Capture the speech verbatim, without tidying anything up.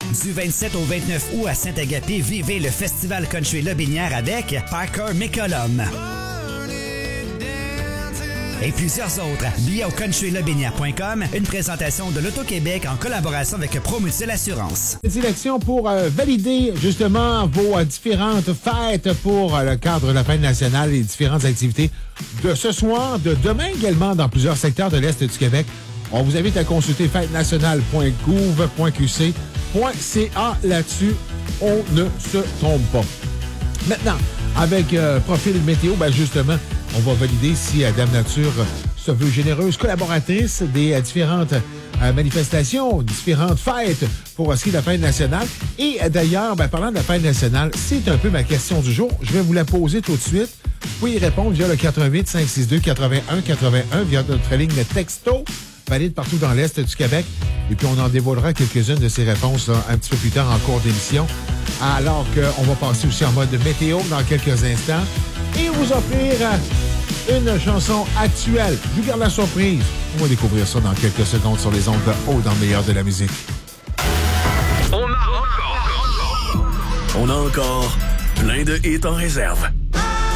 Du vingt-sept au vingt-neuf août à Saint-Agapé, vivez le Festival Country Lobinière avec Parker McCollum. Et plusieurs autres. Billets au country lobinière point com, une présentation de l'Auto-Québec en collaboration avec ProMutuelle Assurance. Sélection pour euh, valider justement vos euh, différentes fêtes pour euh, le cadre de la fête nationale et différentes activités de ce soir, de demain également dans plusieurs secteurs de l'Est du Québec. On vous invite à consulter fête nationale point gouv point q c point c a. Là-dessus, on ne se trompe pas. Maintenant, avec euh, Profil Météo, ben justement, on va valider si euh, Dame Nature se veut généreuse collaboratrice des euh, différentes euh, manifestations, différentes fêtes pour ce qui est de la fête nationale. Et euh, d'ailleurs, ben, parlant de la fête nationale, c'est un peu ma question du jour. Je vais vous la poser tout de suite. Vous pouvez y répondre via le quatre un huit, cinq six deux, quatre un quatre un, via notre ligne texto, valide partout dans l'Est du Québec. Et puis, on en dévoilera quelques-unes de ces réponses là, un petit peu plus tard en cours d'émission. Alors qu'on va passer aussi en mode météo dans quelques instants et vous offrir une chanson actuelle. Je vous garde la surprise. On va découvrir ça dans quelques secondes sur les ondes de haut dans le meilleur de la musique. On a encore... On a encore plein de hits en réserve.